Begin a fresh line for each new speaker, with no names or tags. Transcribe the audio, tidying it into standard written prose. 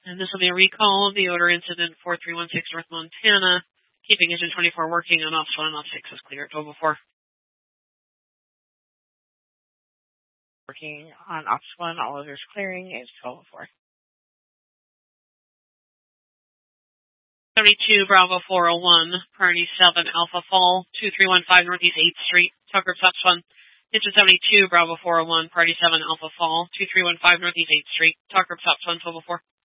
And this will be a recall of the odor incident 4316 North Montana. Keeping engine 24 working on off 1 and off 6 is clear at 1204.
Working on ops 1, all others clearing is 1204.
72 Bravo 401, priority 7 Alpha Fall, 2315 Northeast 8th Street, Tucker Stops 1. Engine 72 Bravo 401, priority 7 Alpha Fall, 2315 Northeast 8th Street, Tucker Stops 1, 1204.